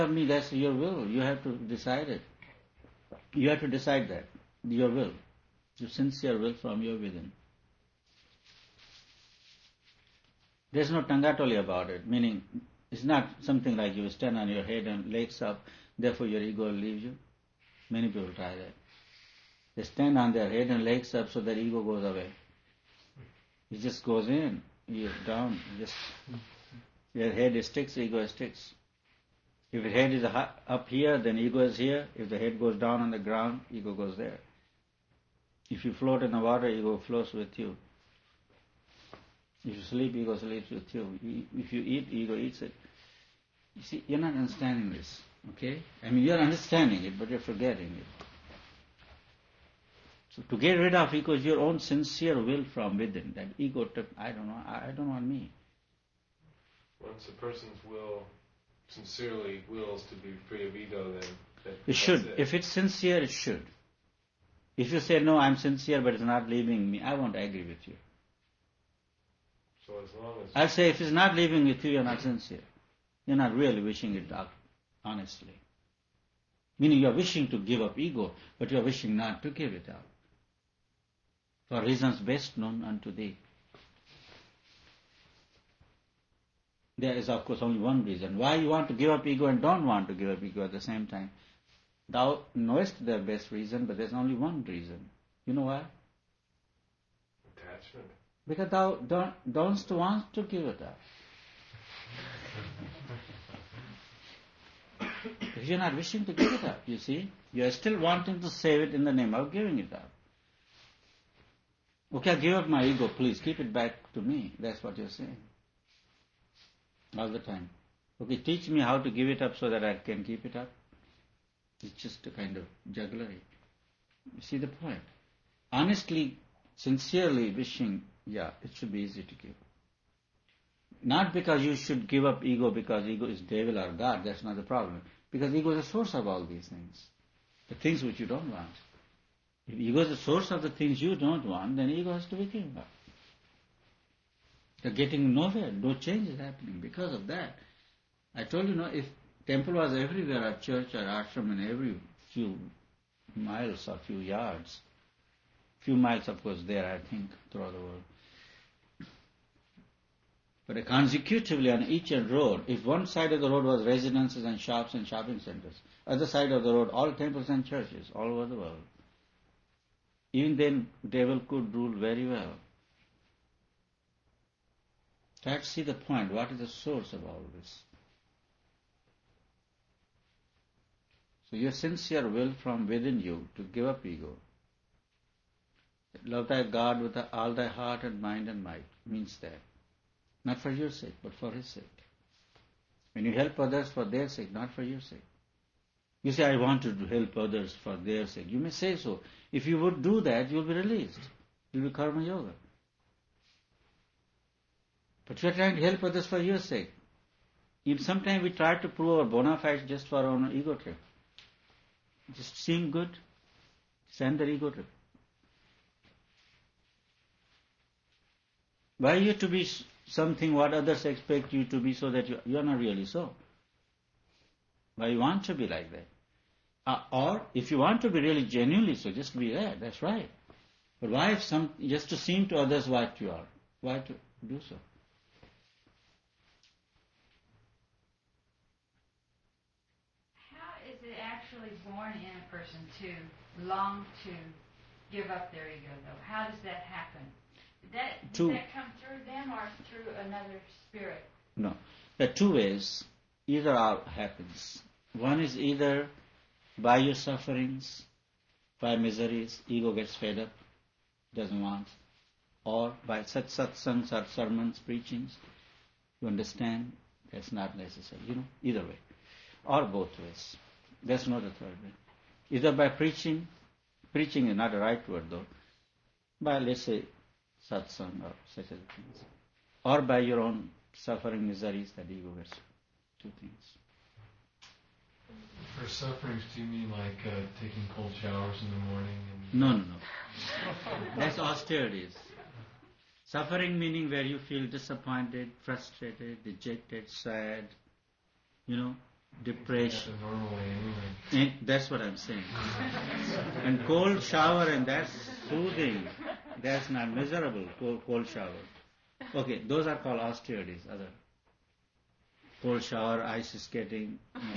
me, that's your will. You have to decide it. You have to decide that. Your will. Your sincere will from your within. There's no tangatoli about it, meaning it's not something like you stand on your head and legs up, therefore your ego will leave you. Many people try that. They stand on their head and legs up so that ego goes away. It just goes in, you're down, just your head sticks, ego sticks. If your head is up here, then ego is here. If the head goes down on the ground, ego goes there. If you float in the water, ego floats with you. If you sleep, ego sleeps with you. If you eat, ego eats it. You see, you're not understanding this, okay? I mean, you're understanding it, but you're forgetting it. So to get rid of ego is your own sincere will from within. That ego, I don't want me. Once a person's will sincerely wills to be free of ego, then it should. If it's sincere, it should. If you say, no, I'm sincere, but it's not leaving me, I won't agree with you. So as long as... I'll say, if it's not leaving with you, you're not sincere. You're not really wishing it out, honestly. Meaning you're wishing to give up ego, but you're wishing not to give it up. For reasons best known unto thee. There is, of course, only one reason. Why you want to give up ego and don't want to give up ego at the same time. Thou knowest the best reason, but there's only one reason. You know why? Attachment. Because thou don't want to give it up. If you're not wishing to give it up, you see, you're still wanting to save it in the name of giving it up. Okay, give up my ego, please, keep it back to me. That's what you're saying. All the time. Okay, teach me how to give it up so that I can keep it up. It's just a kind of jugglery. You see the point? Honestly, sincerely wishing, it should be easy to give. Not because you should give up ego because ego is devil or God, that's not the problem. Because ego is the source of all these things. The things which you don't want. If ego is the source of the things you don't want, then ego has to be given up. You're getting nowhere, no change is happening because of that. I told you, if temple was everywhere, or church or ashram in every few miles or few yards, few miles of course there, I think, throughout the world. But consecutively on each road, if one side of the road was residences and shops and shopping centers, other side of the road, all temples and churches all over the world. Even then, devil could rule very well. Try to see the point. What is the source of all this? So your sincere will from within you to give up ego. Love thy God with all thy heart and mind and might means that. Not for your sake, but for His sake. When you help others for their sake, not for your sake. You say, I want to help others for their sake. You may say so. If you would do that, you'll be released. You'll be karma yoga. But you're trying to help others for your sake. Even sometimes we try to prove our bona fides just for our own ego trip. Just seem good, send the ego trip. Why you to be something what others expect you to be so that you're not really so? Why you want to be like that? Or if you want to be really genuinely so, just be that. That's right. But why just to seem to others what you are? Why to do so? How is it actually born in a person to long to give up their ego, though? How does that happen? Does that come through them or through another spirit? No. There are two ways. Either or happens. One is either by your sufferings, by miseries, ego gets fed up, doesn't want. Or by such satsangs or sermons, preachings, you understand that's not necessary. Either way. Or both ways. There's no the third way. Either by preaching is not the right word though, by let's say satsang or such other things. Or by your own suffering, miseries, that ego gets. Two things. For sufferings, do you mean like taking cold showers in the morning? No. That's austerities. Suffering meaning where you feel disappointed, frustrated, dejected, sad, depression. Happen normally anyway. That's what I'm saying. And cold shower, and that's soothing. That's not miserable, cold shower. Okay, those are called austerities. Other cold shower, ice skating.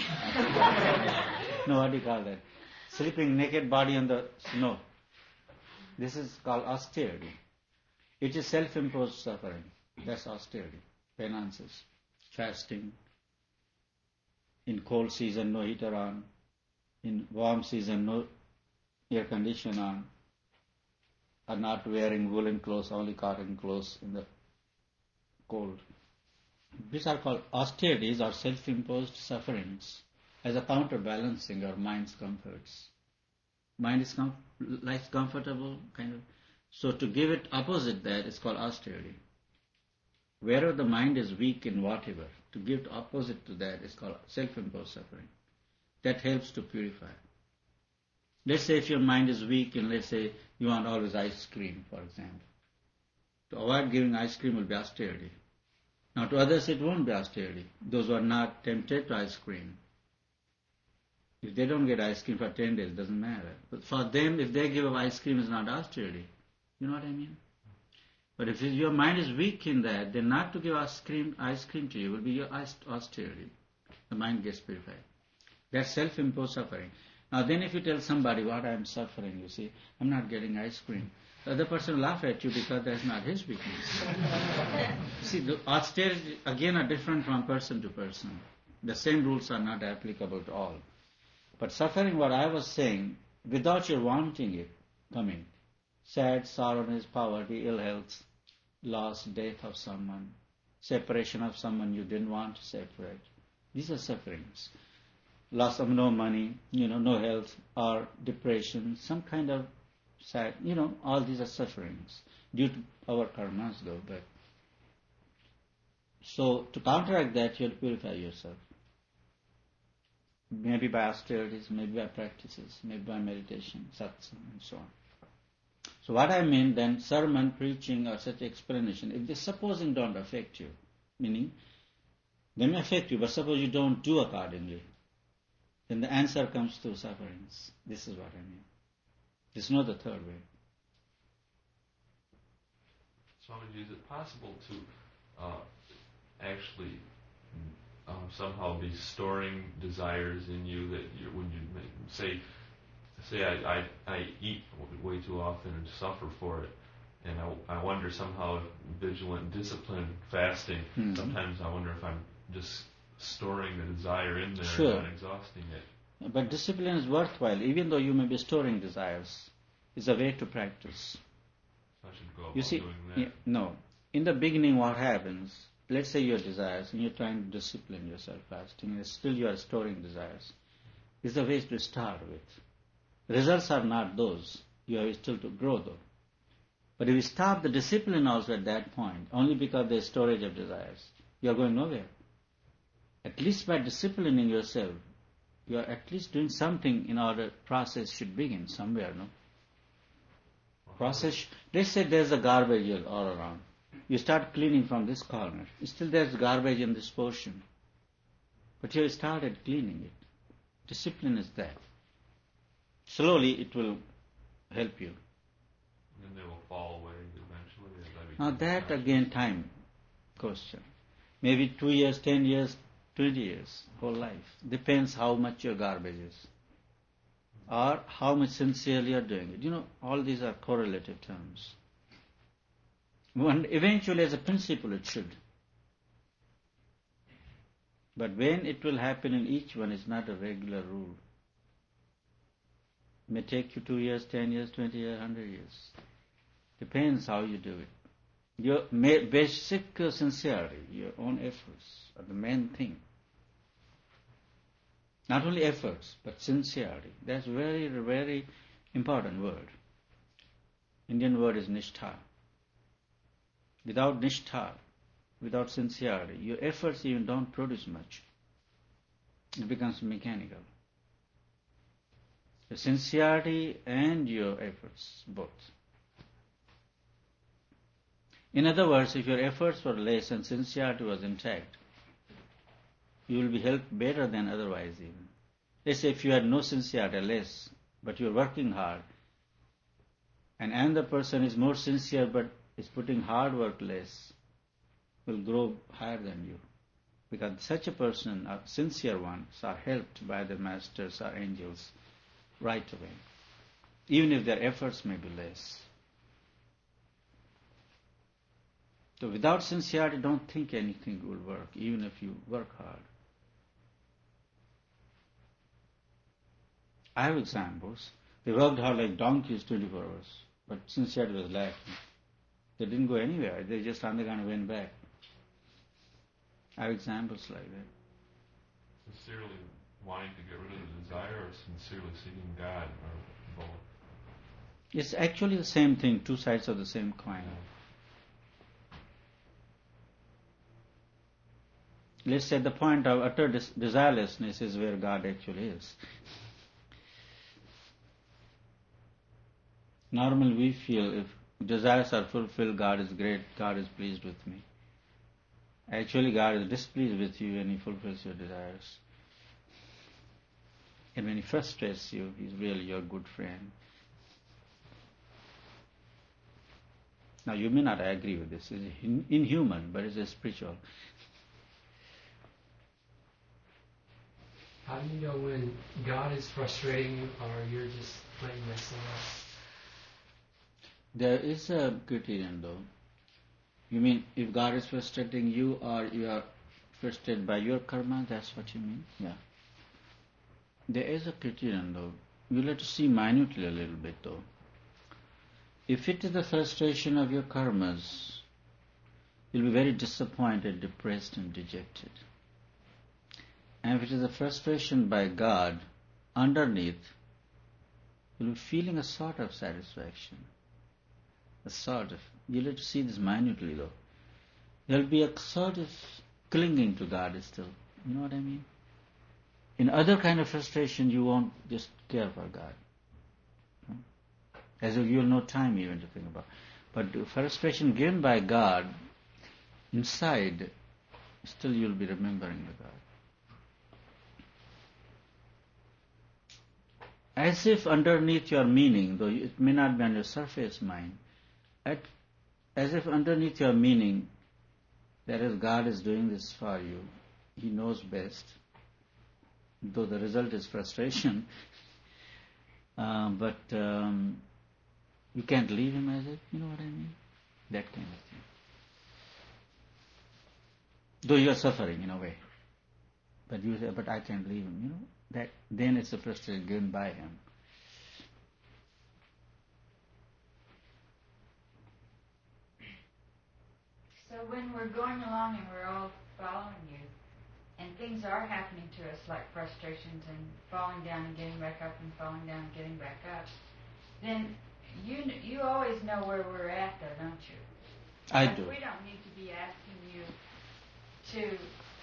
No, what do you call that? Sleeping naked body on the snow. This is called austerity. It is self-imposed suffering. That's austerity. Penances, fasting. In cold season, no heater on. In warm season, no air condition on. Or not wearing woolen clothes, only cotton clothes in the cold. These are called austerities or self-imposed sufferings as a counterbalancing our mind's comforts. Mind is life comfortable, kind of. So to give it opposite that is called austerity. Wherever the mind is weak in whatever, to give opposite to that is called self-imposed suffering. That helps to purify. Let's say if your mind is weak and let's say you want always ice cream, for example. To avoid giving ice cream will be austerity. Now to others it won't be austerity. Those who are not tempted to ice cream. If they don't get ice cream for 10 days, it doesn't matter. But for them, if they give up ice cream, it's not austerity. You know what I mean? But if your mind is weak in that, then not to give ice cream to you will be your austerity. The mind gets purified. That's self-imposed suffering. Now then if you tell somebody what I am suffering, you see, I'm not getting ice cream. The other person will laugh at you because that's not his weakness. See, the austerity again are different from person to person. The same rules are not applicable to all. But suffering, what I was saying, without your wanting it coming, sad, sorrowness, poverty, ill health, loss, death of someone, separation of someone you didn't want to separate. These are sufferings. Loss of no money, no health, or depression, some kind of sad, all these are sufferings due to our karmas though. But so to counteract that, you have to purify yourself. Maybe by austerities, maybe by practices, maybe by meditation, satsang, and so on. So what I mean then, sermon, preaching, or such explanation, if they supposing don't affect you, meaning they may affect you, but suppose you don't do accordingly, then the answer comes through sufferings. This is what I mean. This is not the third way. Swamiji, is it possible to actually somehow be storing desires in you that when you say I eat way too often and suffer for it, and I wonder somehow vigilant, discipline, fasting. Mm-hmm. Sometimes I wonder if I'm just storing the desire in there Sure. and not exhausting it. But discipline is worthwhile, even though you may be storing desires. It's a way to practice. So I should go about You see, doing that. no. In the beginning, what happens? Let's say your desires, and you're trying to discipline yourself fasting, and still you are storing desires. It's a way to start with. Results are not those. You have still to grow though. But if you stop the discipline also at that point, only because there is storage of desires, you are going nowhere. At least by disciplining yourself, you are at least doing something in order process should begin somewhere, no? Process, let's say there's a garbage all around. You start cleaning from this corner. Still there's garbage in this portion. But you started cleaning it. Discipline is that. Slowly it will help you. And then they will fall away eventually. As I Now become that conscious. again time question. Maybe 2 years, 10 years, 20 years, whole life. Depends how much your garbage is. Or how much sincerely you are doing it. All these are correlative terms. Eventually as a principle it should. But when it will happen in each one is not a regular rule. It may take you 2 years, 10 years, 20 years, 100 years. Depends how you do it. Your basic sincerity, your own efforts are the main thing. Not only efforts, but sincerity. That's very, very important word. Indian word is nishtha. Without nishtha, without sincerity, your efforts even don't produce much. It becomes mechanical. The sincerity and your efforts, both. In other words, if your efforts were less and sincerity was intact, you will be helped better than otherwise even. Let's say if you had no sincerity, less, but you're working hard, and another person is more sincere but is putting hard work less, will grow higher than you. Because such a person, a sincere ones, are helped by the masters or angels right away, even if their efforts may be less. So without sincerity, don't think anything will work, even if you work hard. I have examples. They worked hard like donkeys 24 hours, but sincerity was lacking. They didn't go anywhere. They just undergone went back. I have examples like that. Sincerely wanting to get rid of the desire, or sincerely seeking God, or both? It's actually the same thing, two sides of the same coin. Let's say the point of utter desirelessness is where God actually is. Normally we feel if desires are fulfilled, God is great, God is pleased with me. Actually God is displeased with you when He fulfills your desires. And when He frustrates you, He's really your good friend. Now you may not agree with this. It's inhuman, but it's spiritual. How do you know when God is frustrating you or you're just plain messing up? There is a criterion though. You mean if God is frustrating you or you are frustrated by your karma, that's what you mean? Yeah. There is a criterion though. You'll have to see minutely a little bit though. If it is the frustration of your karmas, you'll be very disappointed, depressed and dejected. And if it is a frustration by God, underneath, you'll be feeling a sort of satisfaction. A sort of. You'll have to see this minutely though. There'll be a sort of clinging to God still. You know what I mean? In other kind of frustration, you won't just care for God. As if you have no time even to think about. But the frustration given by God, inside, still you'll be remembering the God. As if underneath your meaning, though it may not be on your surface mind, as if underneath your meaning, that is, God is doing this for you. He knows best, though the result is frustration. But you can't leave Him as it, you know what I mean? That kind of thing. Though you are suffering in a way. But you say, but I can't leave Him, you know? That then it's a frustration given by Him. So when we're going along and we're all following you, and things are happening to us like frustrations and falling down and getting back up and falling down and getting back up, then you always know where we're at though, don't you? I like do. We don't need to be asking you to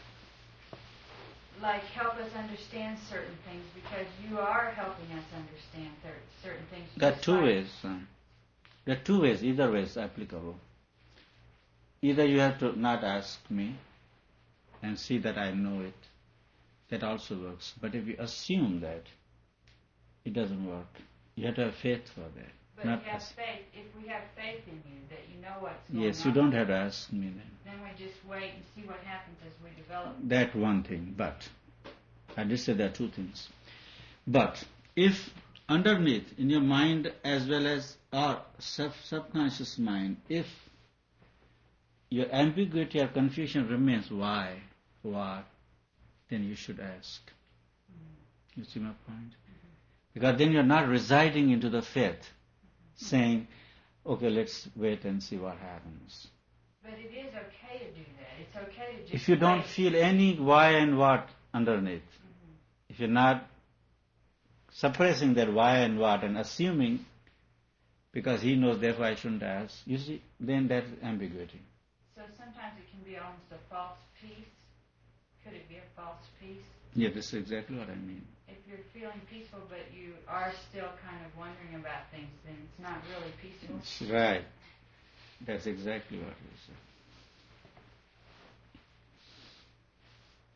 like help us understand certain things because you are helping us understand certain things. There are two ways. There are two ways. Either way is applicable. Either you have to not ask me and see that I know it. That also works. But if you assume that, it doesn't work. You have to have faith for that. But not you have faith. If we have faith in you that you know what's going on. Yes, you don't have to ask me then. Then we just wait and see what happens as we develop. That one thing. But I just said there are two things. But if underneath in your mind as well as our subconscious mind, if your ambiguity or confusion remains why, what, then you should ask. You see my point? Because then you're not residing into the faith, saying, okay, let's wait and see what happens. But it is okay to do that. It's okay to just If you don't wait. feel any why and what underneath, if you're not suppressing that why and what and assuming, because He knows, therefore I shouldn't ask, you see, then that's ambiguity. So sometimes it can be almost a false peace. Could it be a false peace? Yeah, this is exactly what I mean. If you're feeling peaceful but you are still kind of wondering about things, then it's not really peaceful. That's right. That's exactly what you said.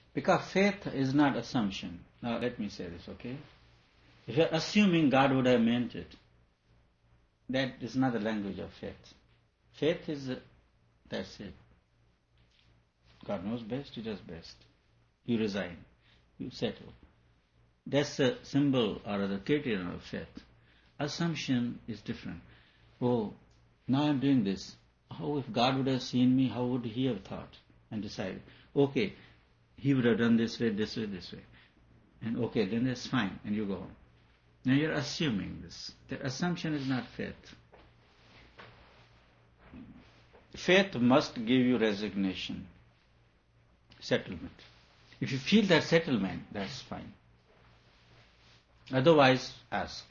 Because faith is not assumption. Now let me say this, okay? If you're assuming God would have meant it, that is not the language of faith. Faith is, that's it. God knows best, He does best. You resign, you settle. That's the symbol or the criterion of faith. Assumption is different. Oh, now I'm doing this. Oh, if God would have seen me, how would He have thought and decided? Okay, He would have done this way, this way, this way. And okay, then that's fine, and you go on. Now you're assuming this. The assumption is not faith. Faith must give you resignation, settlement. If you feel that settlement, that's fine. Otherwise, ask.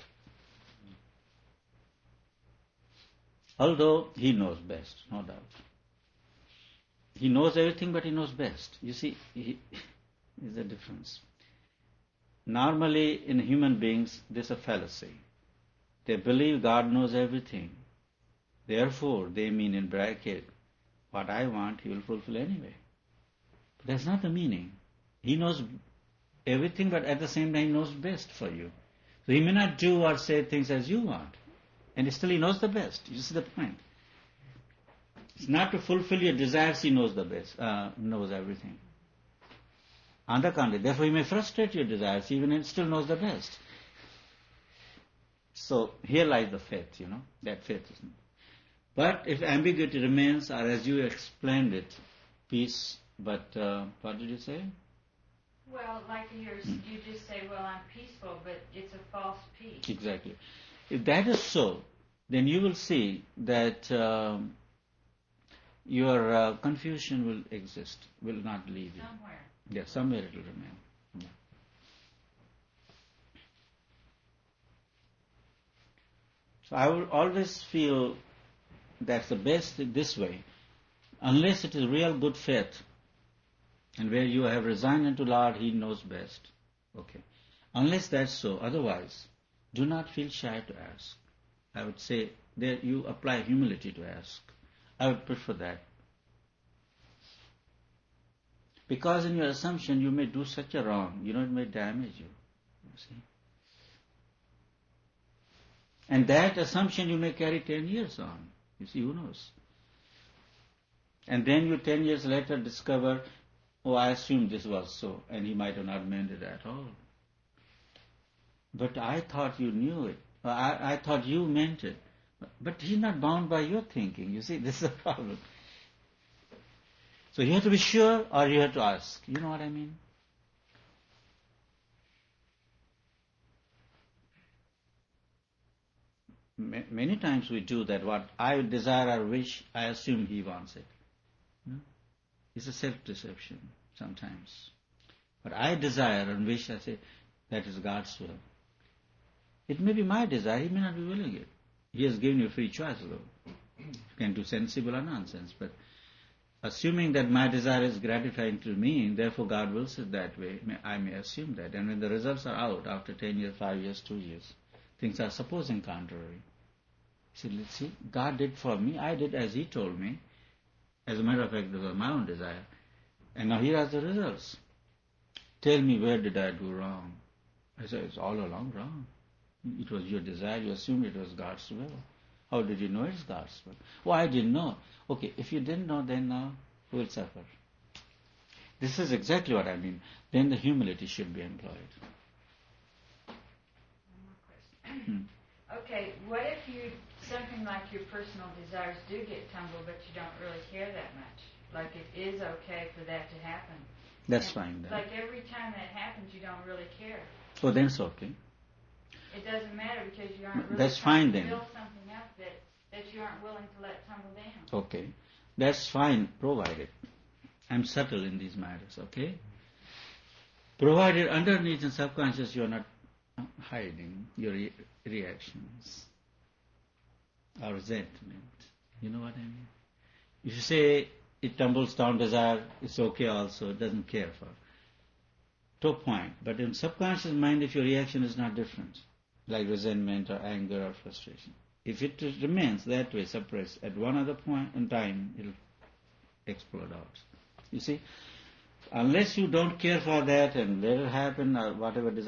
Although He knows best, no doubt. He knows everything, but He knows best. You see, there's a difference. Normally, in human beings, there's a fallacy. They believe God knows everything. Therefore, they mean in bracket, what I want, He will fulfill anyway. But that's not the meaning. He knows everything, but at the same time, He knows best for you. So He may not do or say things as you want. And still He knows the best. You see the point. It's not to fulfill your desires, He knows the best, knows everything. On the contrary, therefore He may frustrate your desires, even if He still knows the best. So here lies the faith, that faith is not. But if ambiguity remains, or as you explained it, peace, but what did you say? Well, like you just say, well, I'm peaceful, but it's a false peace. Exactly. If that is so, then you will see that your confusion will exist, will not leave you. Somewhere. Yes, somewhere it will remain. Yeah. So I will always feel that's the best this way, unless it is real good faith, and where you have resigned unto Lord, He knows best. Okay. Unless that's so, otherwise, do not feel shy to ask. I would say that you apply humility to ask. I would prefer that. Because in your assumption, you may do such a wrong, it may damage you. You see. And that assumption you may carry 10 years on. You see, who knows? And then you 10 years later discover, oh, I assumed this was so, and He might have not meant it at all. But I thought you knew it. I thought you meant it. But He's not bound by your thinking. You see, this is a problem. So you have to be sure, or you have to ask. You know what I mean? Many times we do that. What I desire or wish, I assume He wants it. It's a self-deception sometimes. But I desire and wish, I say, that is God's will. It may be my desire, He may not be willing it. He has given you free choice, though. You can do sensible or nonsense, but assuming that my desire is gratifying to me, therefore God wills it that way, I may assume that. And when the results are out, after 10 years, 5 years, 2 years, things are supposing contrary. So let's see, God did for me, I did as He told me. As a matter of fact, this was my own desire. And now here are the results. Tell me, where did I do wrong? I said, it's all along wrong. It was your desire, you assumed it was God's will. How did you know it's God's will? Oh, I didn't know. Okay, if you didn't know, then now who will suffer? This is exactly what I mean. Then the humility should be employed. One more question. Okay, what if something like your personal desires do get tumbled, but you don't really care that much? Like it is okay for that to happen. That's fine then. Like every time that happens, you don't really care. Oh, then it's okay. It doesn't matter because you aren't really That's trying fine to then. build something up that you aren't willing to let tumble down. Okay. That's fine, provided. I'm subtle in these matters, okay? Provided underneath in subconscious you are not hiding your reactions or resentment. You know what I mean? If you say it tumbles down desire, it's okay also, it doesn't care for. To a point. But in subconscious mind, if your reaction is not different, like resentment or anger or frustration, if it remains that way, suppressed, at one other point in time, it'll explode out. You see? Unless you don't care for that and let it happen, or whatever desire